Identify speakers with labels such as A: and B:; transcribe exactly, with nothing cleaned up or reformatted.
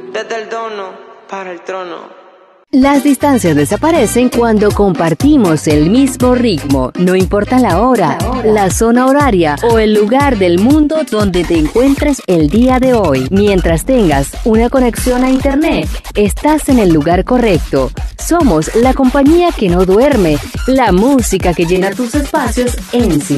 A: Desde el dono para el trono.
B: Las distancias desaparecen cuando compartimos el mismo ritmo, no importa la hora, la, hora. la zona horaria o el lugar del mundo donde te encuentres el día de hoy. Mientras tengas una conexión a internet, estás en el lugar correcto. Somos la compañía que no duerme, la música que llena tus espacios en silencio.